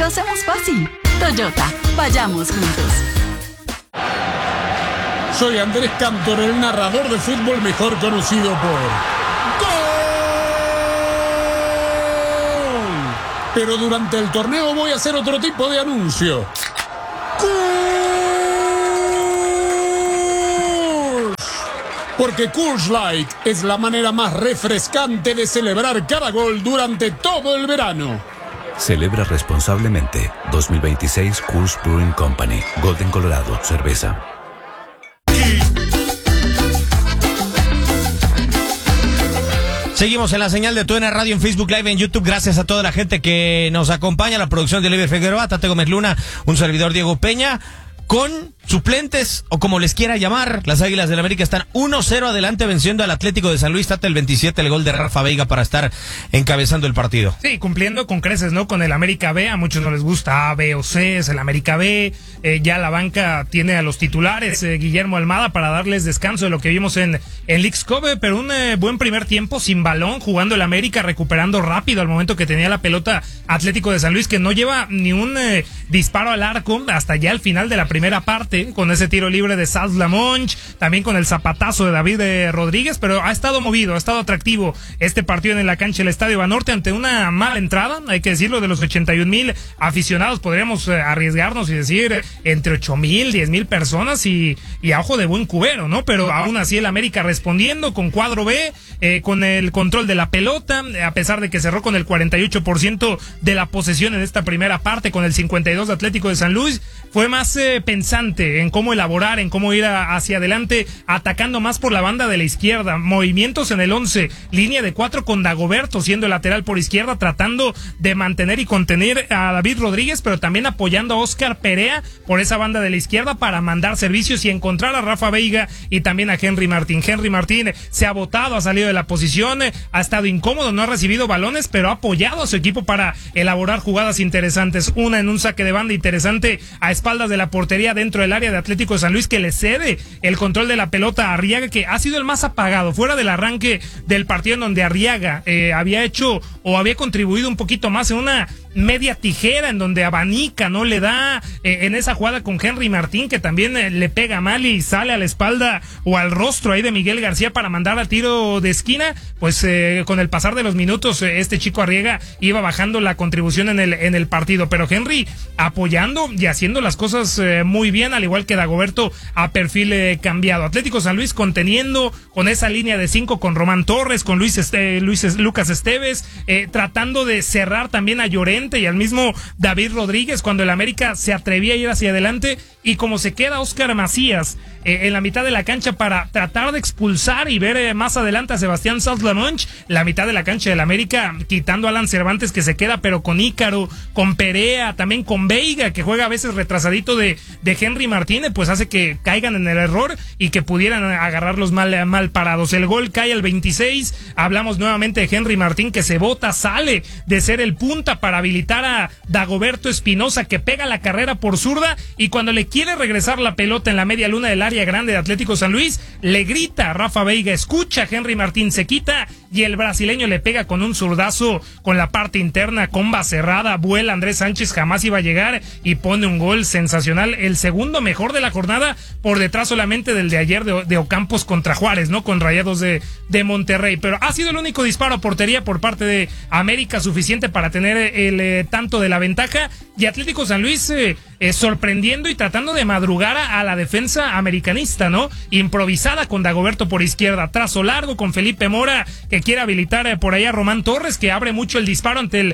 Lo hacemos fácil. Toyota, vayamos juntos. Soy Andrés Cantor, el narrador de fútbol mejor conocido por ¡Gol! Pero durante el torneo voy a hacer otro tipo de anuncio. Porque Coors Light es la manera más refrescante de celebrar cada gol durante todo el verano. Celebra responsablemente. 2026 Coors Brewing Company. Golden, Colorado. Cerveza. Seguimos en la señal de TUDN Radio en Facebook Live, en YouTube. Gracias a toda la gente que nos acompaña. La producción de Oliver Figueroa, Tate Gómez Luna, un servidor Diego Peña. Con suplentes, o como les quiera llamar, las Águilas del América están 1-0 adelante venciendo al Atlético de San Luis. Tate el 27, el gol de Rafa Veiga para estar encabezando el partido. Sí, cumpliendo con creces, ¿no? Con el América B, a muchos no les gusta A, B o C, es el América B. Ya la banca tiene a los titulares, Guillermo Almada, para darles descanso de lo que vimos en Leagues Cup, pero un buen primer tiempo sin balón, jugando el América, recuperando rápido al momento que tenía la pelota Atlético de San Luis, que no lleva ni un disparo al arco hasta ya al final de la primera parte, con ese tiro libre de Sals Lamonch, también con el zapatazo de David Rodríguez, pero ha estado movido, ha estado atractivo este partido en la cancha del Estadio Banorte ante una mala entrada, hay que decirlo, de los 81,000 aficionados, podríamos arriesgarnos y decir entre 8,000, 10,000 personas y a ojo de buen cubero, ¿no? Pero aún así el América respondiendo con cuadro B, con el control de la pelota, a pesar de que cerró con el 48% de la posesión en esta primera parte, con el 52% de Atlético de San Luis, fue más pensante en cómo elaborar, en cómo ir hacia adelante, atacando más por la banda de la izquierda, movimientos en el 11, línea de 4 con Dagoberto siendo el lateral por izquierda, tratando de mantener y contener a David Rodríguez, pero también apoyando a Óscar Perea por esa banda de la izquierda para mandar servicios y encontrar a Rafa Veiga y también a Henry Martín. Henry Martín se ha botado, ha salido de la posición, ha estado incómodo, no ha recibido balones, pero ha apoyado a su equipo para elaborar jugadas interesantes, una en un saque de banda interesante a espaldas de la portería dentro del área de Atlético de San Luis, que le cede el control de la pelota a Arriaga, que ha sido el más apagado fuera del arranque del partido, en donde Arriaga había hecho o había contribuido un poquito más en una media tijera en donde abanica, no le da en esa jugada con Henry Martín, que también le pega mal y sale a la espalda o al rostro ahí de Miguel García para mandar a tiro de esquina. Pues con el pasar de los minutos este chico Arriaga iba bajando la contribución en el partido, pero Henry apoyando y haciendo las cosas muy bien, al igual que Dagoberto a perfil cambiado. Atlético San Luis conteniendo con esa línea de 5 con Román Torres, con Lucas Esteves, tratando de cerrar también a Llorente y al mismo David Rodríguez cuando el América se atrevía a ir hacia adelante, y como se queda Óscar Macías en la mitad de la cancha para tratar de expulsar y ver más adelante a Sebastián Sals Lamonch, la mitad de la cancha del América, quitando a Alan Cervantes, que se queda pero con Ícaro, con Perea, también con Veiga, que juega a veces retrasadito de Henry Martínez, pues hace que caigan en el error y que pudieran agarrarlos mal parados. El gol cae al 26, hablamos nuevamente de Henry Martín, que se bota, sale de ser el punta para habilitar a Dagoberto Espinosa, que pega la carrera por zurda, y cuando le quiere regresar la pelota en la media luna del área grande de Atlético San Luis, le grita a Rafa Veiga, escucha, Henry Martín se quita y el brasileño le pega con un zurdazo con la parte interna, comba cerrada, vuela Andrés Sánchez, jamás iba a llegar y pone un gol sensacional, el segundo mejor de la jornada, por detrás solamente del de ayer de Ocampos contra Juárez, ¿no? Con Rayados de Monterrey, pero ha sido el único disparo a portería por parte de América suficiente para tener el tanto de la ventaja, y Atlético San Luis sorprendiendo y tratando de madrugar a la defensa americanista, ¿no? Improvisada con Dagoberto por izquierda, trazo largo con Felipe Mora, que quiere habilitar por allá a Román Torres, que abre mucho el disparo ante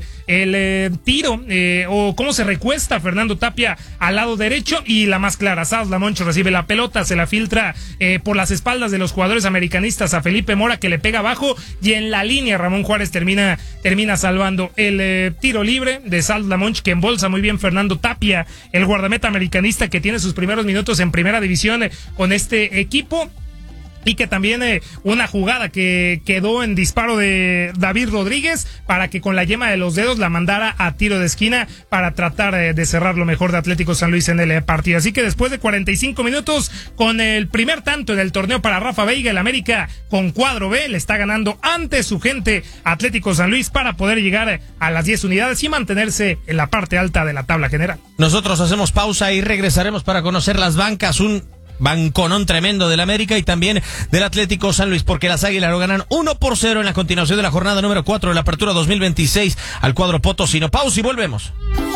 el tiro, o cómo se recuesta Fernando Tapia al lado derecho, y la más clara, Sals Lamonch recibe la pelota, se la filtra por las espaldas de los jugadores americanistas a Felipe Mora, que le pega abajo, y en la línea Ramón Juárez termina salvando el tiro libre de Sals Lamonch, que embolsa muy bien Fernando Tapia, el guardameta americanista que tiene sus primeros minutos en primera división con este equipo. y que también una jugada que quedó en disparo de David Rodríguez para que con la yema de los dedos la mandara a tiro de esquina para tratar de cerrar lo mejor de Atlético San Luis en el partido. Así que después de 45 minutos con el primer tanto en el torneo para Rafa Veiga, el América con cuadro B le está ganando ante su gente Atlético San Luis para poder llegar a las 10 unidades y mantenerse en la parte alta de la tabla general. Nosotros hacemos pausa y regresaremos para conocer las bancas, un banconón tremendo del América y también del Atlético San Luis, porque las Águilas lo ganan 1-0 en la continuación de la jornada número 4 de la apertura 2026 al cuadro potosino. Pausa y volvemos.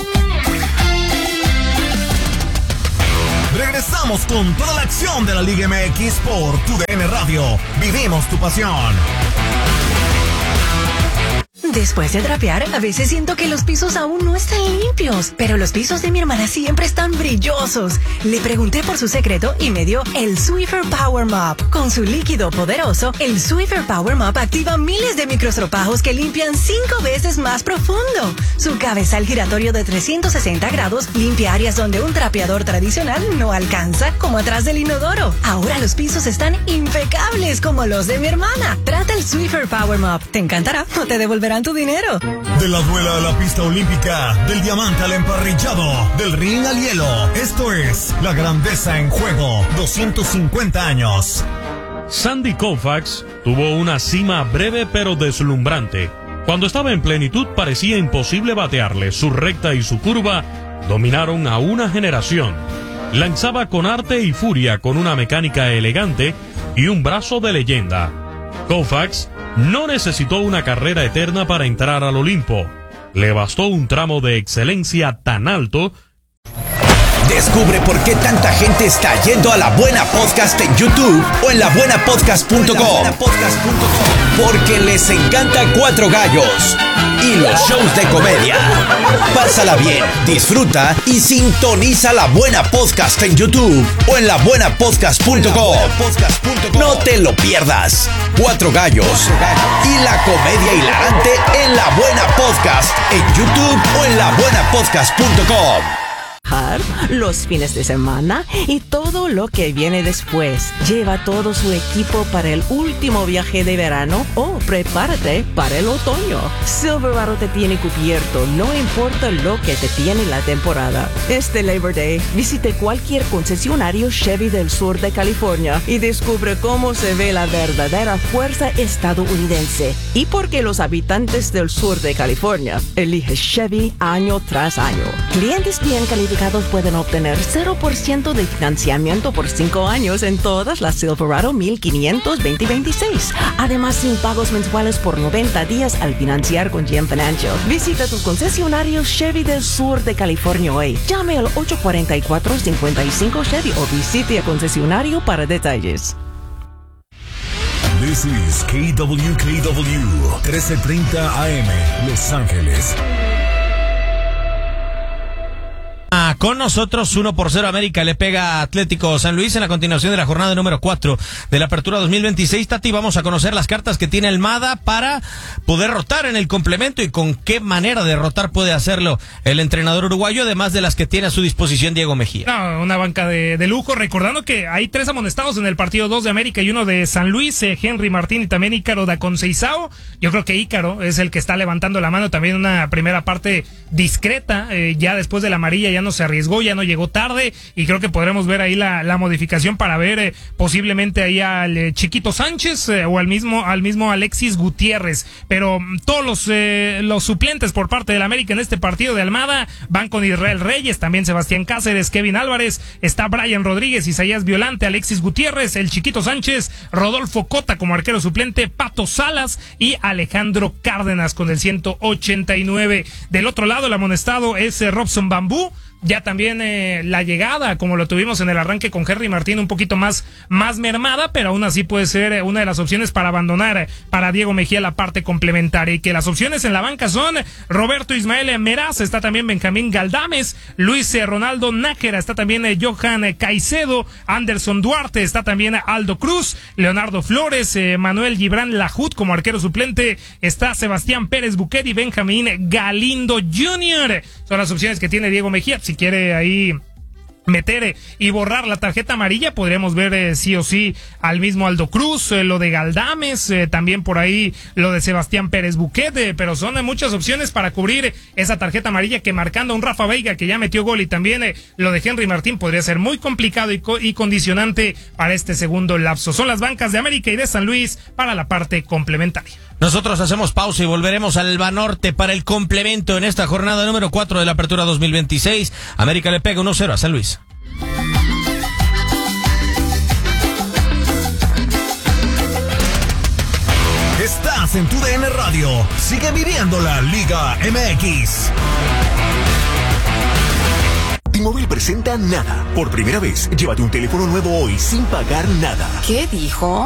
Regresamos con toda la acción de la Liga MX por TUDN Radio. Vivimos tu pasión. Después de trapear, a veces siento que los pisos aún no están limpios, pero los pisos de mi hermana siempre están brillosos. Le pregunté por su secreto y me dio el Swiffer Power Mop. Con su líquido poderoso, el Swiffer Power Mop activa miles de microstropajos que limpian 5 veces más profundo. Su cabezal giratorio de 360 grados limpia áreas donde un trapeador tradicional no alcanza, como atrás del inodoro. Ahora los pisos están impecables como los de mi hermana. Trata el Swiffer Power Mop. Te encantará o te devolverán tu dinero. De la duela a la pista olímpica, del diamante al emparrillado, del ring al hielo. Esto es La Grandeza en Juego, 250 años. Sandy Koufax tuvo una cima breve pero deslumbrante. Cuando estaba en plenitud parecía imposible batearle. Su recta y su curva dominaron a una generación. Lanzaba con arte y furia, con una mecánica elegante y un brazo de leyenda. Koufax no necesitó una carrera eterna para entrar al Olimpo. Le bastó un tramo de excelencia tan alto. Descubre por qué tanta gente está yendo a La Buena Podcast en YouTube o en labuenapodcast.com. Porque les encanta Cuatro Gallos y los shows de comedia. Pásala bien, disfruta y sintoniza La Buena Podcast en YouTube o en labuenapodcast.com. No te lo pierdas. Cuatro Gallos y la comedia hilarante en La Buena Podcast en YouTube o en labuenapodcast.com. Los fines de semana y todo lo que viene después. Lleva todo su equipo para el último viaje de verano o prepárate para el otoño. Silverado te tiene cubierto, no importa lo que te tiene la temporada. Este Labor Day, visite cualquier concesionario Chevy del sur de California y descubre cómo se ve la verdadera fuerza estadounidense y por qué los habitantes del sur de California eligen Chevy año tras año. Clientes bien calificados pueden obtener 0% de financiamiento por 5 años en todas las Silverado 1500 2026. Además, sin pagos mensuales por 90 días al financiar con GM Financial. Visita tu concesionario Chevy del sur de California hoy. Llame al 844-55 Chevy o visite el concesionario para detalles. This is KWKW 1330 AM, Los Ángeles. Con nosotros 1-0 América le pega a Atlético San Luis en la continuación de la jornada número 4 de la apertura 2026. Tati, vamos a conocer las cartas que tiene Almada para poder rotar en el complemento y con qué manera de rotar puede hacerlo el entrenador uruguayo, además de las que tiene a su disposición Diego Mejía. No, una banca de lujo, recordando que hay 3 amonestados en el partido, 2 de América y 1 de San Luis, Henry Martín y también Ícaro da Conceizao. Yo creo que Ícaro es el que está levantando la mano, también una primera parte discreta, ya después de la amarilla ya no se arriesgó, ya no llegó tarde y creo que podremos ver ahí la modificación para ver posiblemente ahí al Chiquito Sánchez o al mismo Alexis Gutiérrez, pero todos los suplentes por parte del América en este partido de Almada van con Israel Reyes, también Sebastián Cáceres, Kevin Álvarez, está Brian Rodríguez, Isaías Violante, Alexis Gutiérrez, el Chiquito Sánchez, Rodolfo Cota como arquero suplente, Pato Salas y Alejandro Cárdenas con el 189. Del otro lado el amonestado es Robson Bambú. Ya también la llegada, como lo tuvimos en el arranque con Henry Martín, un poquito más mermada, pero aún así puede ser una de las opciones para abandonar para Diego Mejía la parte complementaria. Y que las opciones en la banca son Roberto Ismael Meraz, está también Benjamín Galdames, Luis Ronaldo Nájera, está también Johan Caicedo, Anderson Duarte, está también Aldo Cruz, Leonardo Flores, Manuel Gibran Lajut como arquero suplente, está Sebastián Pérez Buquet y Benjamín Galindo Jr. Son las opciones que tiene Diego Mejía. Si quiere ahí meter y borrar la tarjeta amarilla. Podríamos ver sí o sí al mismo Aldo Cruz, lo de Galdames, también por ahí lo de Sebastián Pérez Buquet, pero son muchas opciones para cubrir esa tarjeta amarilla, que marcando a un Rafa Veiga que ya metió gol, y también lo de Henry Martín podría ser muy complicado y condicionante para este segundo lapso. Son las bancas de América y de San Luis para la parte complementaria. Nosotros hacemos pausa y volveremos al Banorte para el complemento en esta jornada número 4 de la Apertura 2026. América le pega 1-0 a San Luis. Estás en tu DN Radio. Sigue viviendo la Liga MX. T-Mobile presenta Nada. Por primera vez, llévate un teléfono nuevo hoy sin pagar nada. ¿Qué dijo?